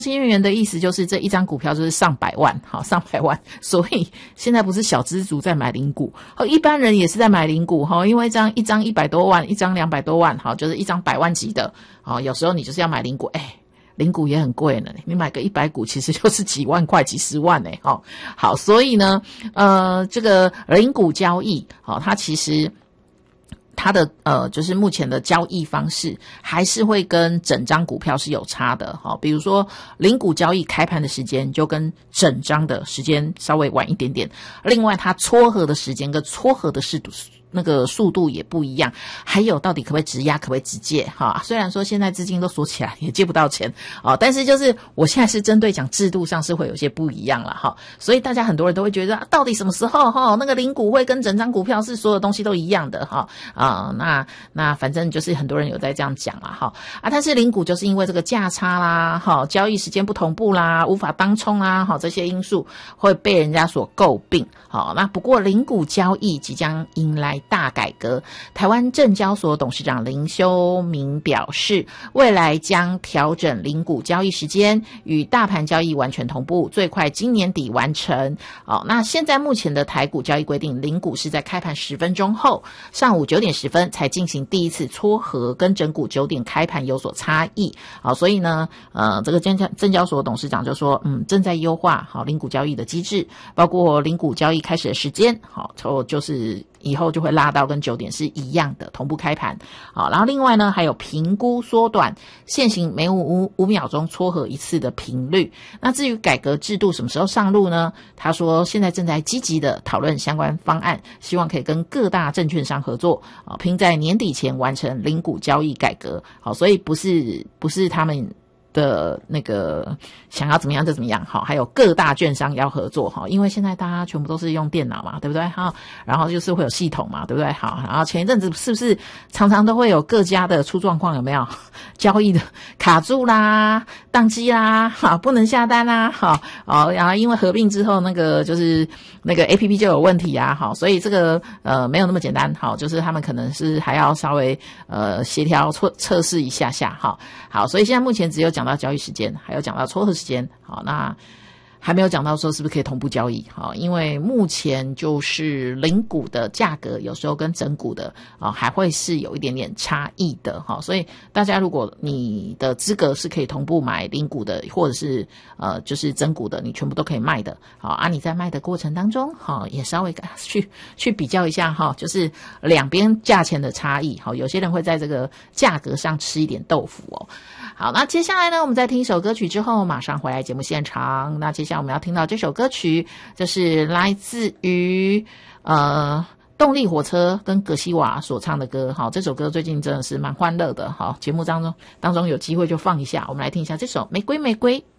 新月圆的意思就是这一张股票就是上百万，好，上百万，所以现在不是小资族在买零股，一般人也是在买零股，因为一张100多万，一张200多万，好，就是一张100万级的，有时候你就是要买零股，零股也很贵呢，你买个100股其实就是几万块几十万呢，好，所以呢这个零股交易，它其实它的就是目前的交易方式还是会跟整张股票是有差的，比如说零股交易开盘的时间就跟整张的时间稍微晚一点点，另外它撮合的时间跟撮合的那个速度也不一样，还有到底可不可以直押可不可以直借虽然说现在资金都锁起来也借不到钱但是就是我现在是针对讲制度上是会有些不一样啦所以大家很多人都会觉得到底什么时候那个零股会跟整张股票是所有东西都一样的那反正就是很多人有在这样讲啦但是零股就是因为这个价差啦交易时间不同步啦，无法当冲啦这些因素会被人家所诟病那不过零股交易即将迎来大改革，台湾证交所董事长林修明表示，未来将调整零股交易时间与大盘交易完全同步，最快今年底完成那现在目前的台股交易规定，零股是在开盘10分钟后上午9点10分才进行第一次撮合，跟整股9点开盘有所差异所以呢这个证交所董事长就说正在优化零股交易的机制，包括零股交易开始的时间就是以后就会拉到跟9点是一样的同步开盘然后另外呢还有评估缩短现行每5秒钟撮合一次的频率。那至于改革制度什么时候上路呢，他说现在正在积极的讨论相关方案，希望可以跟各大证券商合作并在年底前完成零股交易改革所以不是他们的那个想要怎么样就怎么样还有各大券商要合作因为现在大家全部都是用电脑嘛，对不对然后就是会有系统嘛，对不对然后前一阵子是不是常常都会有各家的出状况，有没有交易的卡住啦、宕机啦不能下单啦然后因为合并之后那个就是那个 APP 就有问题所以这个没有那么简单就是他们可能是还要稍微协调测试一下好，所以现在目前只有讲到交易时间，还有讲到撮合时间那还没有讲到说是不是可以同步交易因为目前就是零股的价格有时候跟整股的还会是有一点点差异的所以大家如果你的资格是可以同步买零股的，或者是就是整股的，你全部都可以卖的你在卖的过程当中也稍微去比较一下就是两边价钱的差异有些人会在这个价格上吃一点豆腐好，那接下来呢我们再听一首歌曲之后马上回来节目现场。那接下来我们要听到这首歌曲，就是来自于动力火车跟葛西瓦所唱的歌这首歌最近真的是蛮欢乐的节目当中有机会就放一下，我们来听一下这首玫瑰玫瑰。